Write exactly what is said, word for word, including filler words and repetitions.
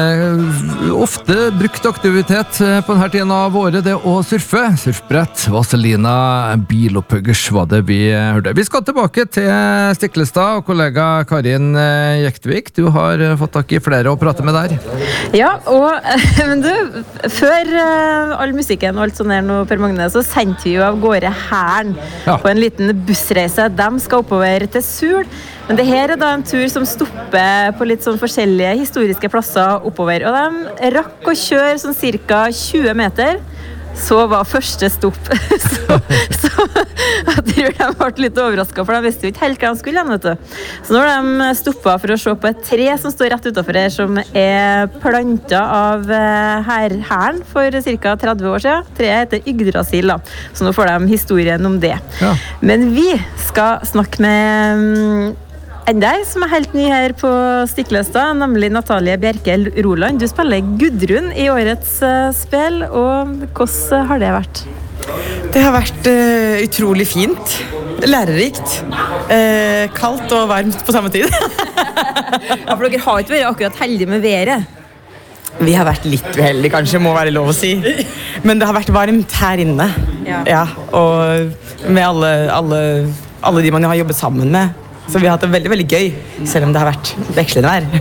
Ofte brukt aktivitet på denne tiden av året, det å surfe. Surfbrett, Vaselina, bilopphuggers var det vi hørte. Vi skal tilbake til Stiklestad og kollega Karin Jektvik. Du har fått tak i flere å prate med der. Ja, og men du, før all musikken og alt sånt der nå, Per Magne, så sendte vi jo av gårde Hæren ja. På en liten bussreise. De skal oppover til Sul. Men det her er da en tur som stopper på litt sånn forskjellige historiske plasser oppover. Og de rakk å kjøre sånn cirka tjue meter, så var første stopp. så, så jeg tror de ble litt overrasket, for de visste jo ikke helt hva de skulle igjen, vet du. Så nå har de stoppet for å se på et tre som står rett utenfor her, som er plantet av Hæren for cirka tretti år siden. Treet heter Yggdrasil, da. Så nå får de historien om det. Ja. Men vi skal snakke med enda ei som er helt ny her på Stiklestad, nemlig Natalie Bjerke Roland. Du spiller Gudrun i årets uh, spill, og hvordan har det vært? Det har vært uh, utrolig fint, lærerikt, uh, kaldt og varmt på samme tid. Ja, for dere har ikke vært akkurat heldige med været. Vi har vært litt uheldige, kanskje, må være lov å si. Men det har vært varmt her inne. Ja. Ja, og med alle, alle, alle de man har jobbet sammen med. Så vi har hatt det veldig, veldig gøy, selv om det har vært vekslende vær.